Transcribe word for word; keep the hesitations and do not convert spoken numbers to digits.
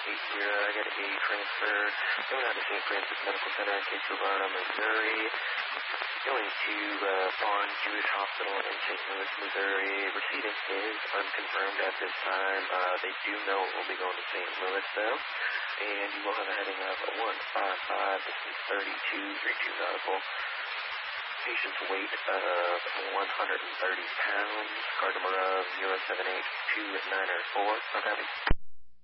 eight zero. I got a transfer going out to Saint Francis Medical Center in Cape Girardeau, Missouri. Going to uh, Barnes Jewish Hospital in Saint Louis, Missouri. Receiving is unconfirmed at this time. Uh, they do know it will be going to Saint Louis, though. And you will have a heading of one five five. This is thirty-two, thirty-two nautical. Patient's weight of one hundred thirty pounds. Card number of zero seven eight two nine four. I'm happy.